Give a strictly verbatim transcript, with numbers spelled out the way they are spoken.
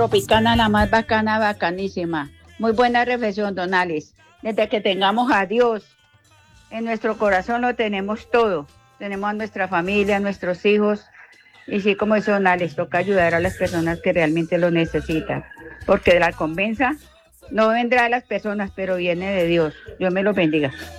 Tropicana, la más bacana, bacanísima. Muy buena reflexión, don Alex. Desde que tengamos a Dios en nuestro corazón lo tenemos todo. Tenemos a nuestra familia, a nuestros hijos. Y sí, como dice don Alex, toca ayudar a las personas que realmente lo necesitan. Porque de la convenza no vendrá de las personas, pero viene de Dios. Dios me lo bendiga.